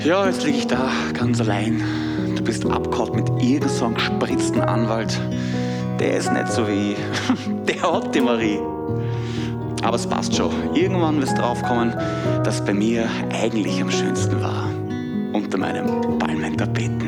Ja, jetzt liege ich da, ganz allein. Du bist abgehauen mit irgend so einem gespritzten Anwalt. Der ist nicht so wie ich. Der hat die Marie. Aber es passt schon. Irgendwann wirst du draufkommen, dass bei mir eigentlich am schönsten war. Unter meinem Palmentapeten.